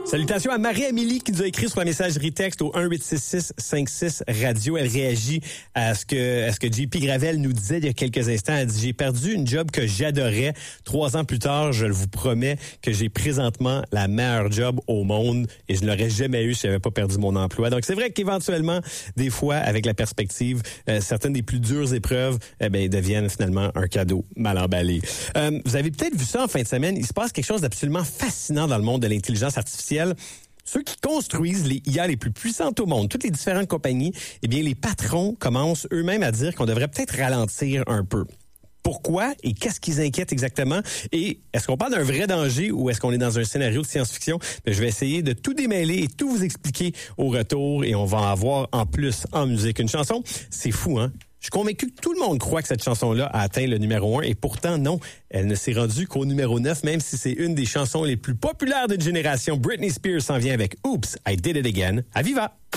Salutations à Marie-Amélie qui nous a écrit sur la messagerie texte au 1-866-56-radio. Elle réagit à ce que JP Gravel nous disait il y a quelques instants. Elle dit « J'ai perdu une job que j'adorais. 3 ans plus tard, je vous promets que j'ai présentement la meilleure job au monde et je ne l'aurais jamais eu si j'avais pas perdu mon emploi. » Donc, c'est vrai qu'éventuellement, des fois, avec la perspective, certaines des plus dures épreuves deviennent finalement un cadeau mal emballé. Vous avez peut-être vu ça en fin de semaine. Il se passe quelque chose d'absolument fascinant dans le monde de l'intelligence artificielle. Ceux qui construisent les IA les plus puissantes au monde, toutes les différentes compagnies, eh bien, les patrons commencent eux-mêmes à dire qu'on devrait peut-être ralentir un peu. Pourquoi et qu'est-ce qui les inquiète exactement? Et est-ce qu'on parle d'un vrai danger ou est-ce qu'on est dans un scénario de science-fiction? Je vais essayer de tout démêler et tout vous expliquer au retour et on va en avoir en plus en musique. Une chanson, c'est fou, hein? Je suis convaincu que tout le monde croit que cette chanson-là a atteint le numéro 1 et pourtant, non, elle ne s'est rendue qu'au numéro 9, même si c'est une des chansons les plus populaires d'une génération. Britney Spears s'en vient avec Oops, I Did It Again. À Viva!